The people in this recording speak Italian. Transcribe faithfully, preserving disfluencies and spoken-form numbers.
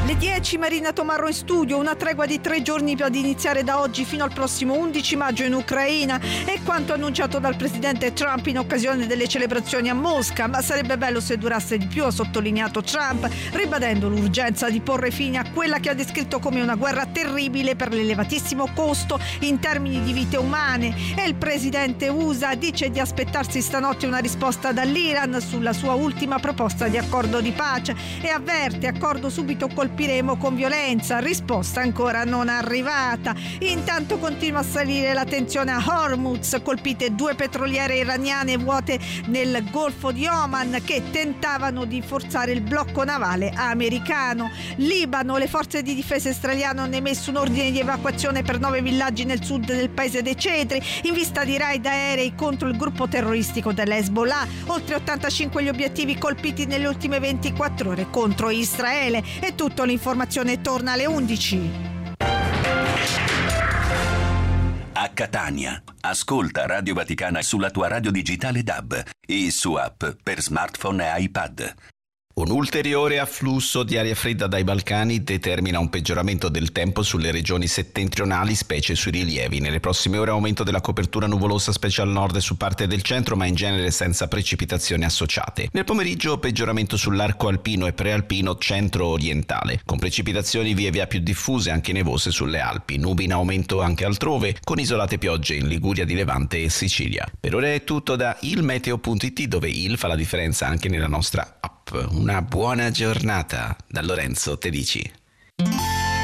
Le dieci, Marina Tomarro in studio, una tregua di tre giorni ad iniziare da oggi fino al prossimo undici maggio in Ucraina, è quanto annunciato dal presidente Trump in occasione delle celebrazioni a Mosca, ma sarebbe bello se durasse di più, ha sottolineato Trump, ribadendo l'urgenza di porre fine a quella che ha descritto come una guerra terribile per l'elevatissimo costo in termini di vite umane. E il presidente U S A dice di aspettarsi stanotte una risposta dall'Iran sulla sua ultima proposta di accordo di pace e avverte: accordo subito, colpiremo con violenza, risposta ancora non arrivata. Intanto continua a salire la tensione a Hormuz, colpite due petroliere iraniane vuote nel Golfo di Oman che tentavano di forzare il blocco navale americano. Libano, le forze di difesa israeliane hanno emesso un ordine di evacuazione per nove villaggi nel sud del paese dei Cedri in vista di raid aerei contro il gruppo terroristico dell'Hezbollah. Oltre ottantacinque gli obiettivi colpiti nelle ultime ventiquattro ore contro Israele. E tutto, l'informazione torna alle undici. A Catania, ascolta Radio Vaticana sulla tua radio digitale D A B e su app per smartphone e iPad. Un ulteriore afflusso di aria fredda dai Balcani determina un peggioramento del tempo sulle regioni settentrionali, specie sui rilievi. Nelle prossime ore aumento della copertura nuvolosa, specie al nord e su parte del centro, ma in genere senza precipitazioni associate. Nel pomeriggio peggioramento sull'arco alpino e prealpino centro-orientale, con precipitazioni via via più diffuse, anche nevose sulle Alpi. Nubi in aumento anche altrove, con isolate piogge in Liguria di Levante e Sicilia. Per ora è tutto da ilmeteo punto it, dove il fa la differenza anche nella nostra app. Una buona giornata da Lorenzo Tedici.